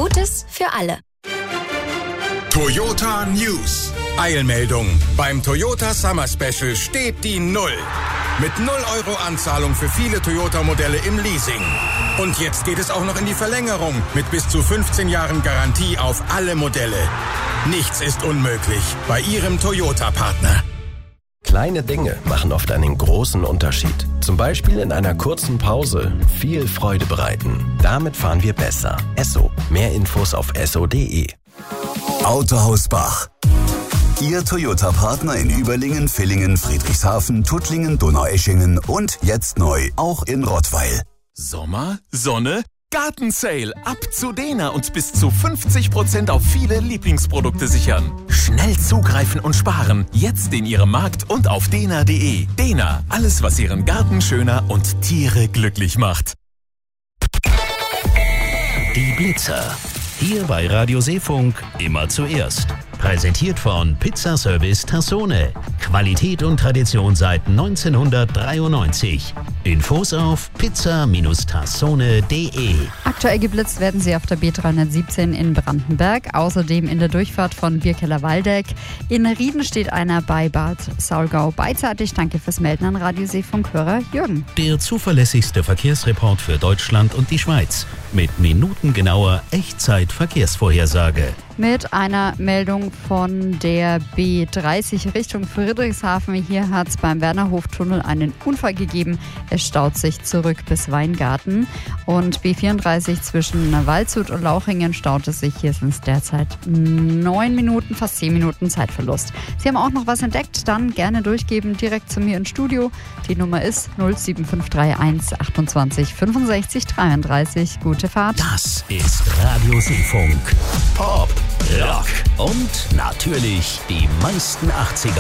Gutes für alle. Toyota News. Eilmeldung. Beim Toyota Summer Special steht die 0. Mit 0 € Anzahlung für viele Toyota-Modelle im Leasing. Und jetzt geht es auch noch in die Verlängerung mit bis zu 15 Jahren Garantie auf alle Modelle. Nichts ist unmöglich bei Ihrem Toyota-Partner. Kleine Dinge machen oft einen großen Unterschied. Zum Beispiel in einer kurzen Pause viel Freude bereiten. Damit fahren wir besser. Esso. Mehr Infos auf esso.de. Autohaus Bach. Ihr Toyota-Partner in Überlingen, Villingen, Friedrichshafen, Tuttlingen, Donaueschingen und jetzt neu auch in Rottweil. Sommer, Sonne, Gartensale. Ab zu Dena und bis zu 50% auf viele Lieblingsprodukte sichern. Schnell zugreifen und sparen. Jetzt in Ihrem Markt und auf dena.de. Dena, alles was Ihren Garten schöner und Tiere glücklich macht. Die Blitzer. Hier bei Radio Seefunk immer zuerst. Präsentiert von Pizzaservice Tassone. Qualität und Tradition seit 1993. Infos auf pizza-tassone.de. Aktuell geblitzt werden sie auf der B317 in Brandenberg, außerdem in der Durchfahrt von Birkeler-Waldeck. In Rieden steht einer bei Bad Saulgau beidseitig. Danke fürs Melden an Radio Seefunk-Hörer Jürgen. Der zuverlässigste Verkehrsreport für Deutschland und die Schweiz. Mit minutengenauer Echtzeit-Verkehrsvorhersage. Mit einer Meldung von der B30 Richtung Friedrichshafen. Hier hat es beim Wernerhof-Tunnel einen Unfall gegeben. Es staut sich zurück bis Weingarten. Und B34 zwischen Waldshut und Lauchringen staut es sich. Hier sind es derzeit 9 Minuten, fast 10 Minuten Zeitverlust. Sie haben auch noch was entdeckt? Dann gerne durchgeben, direkt zu mir ins Studio. Die Nummer ist 07531 28 65 33. Gute Fahrt. Das ist Radio Seefunk. Pop, Rock und natürlich die meisten 80er.